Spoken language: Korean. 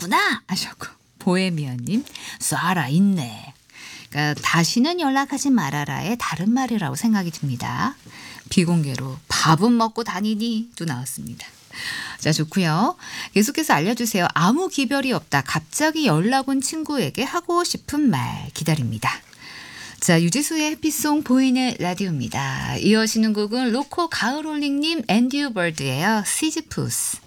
살아있구나 하셨고 보헤미안님 살아있네. 그러니까 다시는 연락하지 말아라의 다른 말이라고 생각이 듭니다. 비공개로 밥은 먹고 다니니도 나왔습니다. 자, 좋고요. 계속해서 알려주세요. 아무 기별이 없다. 갑자기 연락 온 친구에게 하고 싶은 말 기다립니다. 자, 유지수의 해피송 보이는 라디오입니다. 이어지는 곡은 로코 가을올링님 앤듀 벌드예요. 시즈푸스.